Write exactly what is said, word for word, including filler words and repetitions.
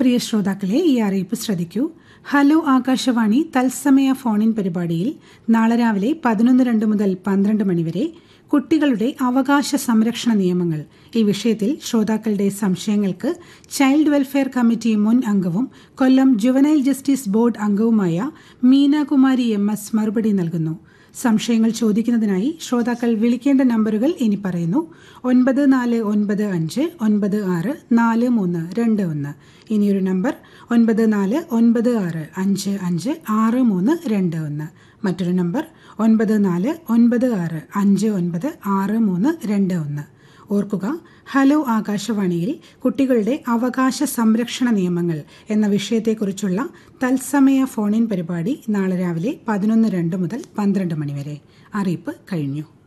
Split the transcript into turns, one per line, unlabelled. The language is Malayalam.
പ്രിയ ശ്രോതാക്കളെ, ഈ അറിയിപ്പ് ശ്രദ്ധിക്കൂ. ഹലോ ആകാശവാണി തത്സമയ ഫോണിൻ പരിപാടിയിൽ നാളെ രാവിലെ പതിനൊന്ന് രണ്ട് മുതൽ പന്ത്രണ്ട് മണിവരെ കുട്ടികളുടെ അവകാശ സംരക്ഷണ നിയമങ്ങൾ ഈ വിഷയത്തിൽ ശ്രോതാക്കളുടെ സംശയങ്ങൾക്ക് ചൈൽഡ് വെൽഫെയർ കമ്മിറ്റി മുൻ അംഗവും കൊല്ലം ജുവനൈൽ ജസ്റ്റിസ് ബോർഡ് അംഗവുമായ മീനാകുമാരി എം എസ് മറുപടി നൽകുന്നു. സംശയങ്ങൾ ചോദിക്കുന്നതിനായി ശ്രോതാക്കൾ വിളിക്കേണ്ട നമ്പറുകൾ ഇനി പറയുന്നു. ഒൻപത് നാല് ഒൻപത് അഞ്ച് ഒൻപത് ആറ് നാല് മൂന്ന് രണ്ട് ഒന്ന്. ഇനിയൊരു നമ്പർ ഒൻപത് നാല് ഒൻപത് ആറ് അഞ്ച് അഞ്ച് ആറ് മൂന്ന് രണ്ട് ഒന്ന്. മറ്റൊരു നമ്പർ ഒൻപത് നാല് ഒൻപത് ആറ് അഞ്ച് ഒൻപത് ആറ് മൂന്ന് രണ്ട് ഒന്ന്. ഓർക്കുക, ഹലോ ആകാശവാണിയിൽ കുട്ടികളുടെ അവകാശ സംരക്ഷണ നിയമങ്ങൾ എന്ന വിഷയത്തെക്കുറിച്ചുള്ള തത്സമയ ഫോണിൻ പരിപാടി നാളെ രാവിലെ പതിനൊന്ന് രണ്ട് മുതൽ പന്ത്രണ്ട് മണിവരെ. അറിയിപ്പ് കഴിഞ്ഞു.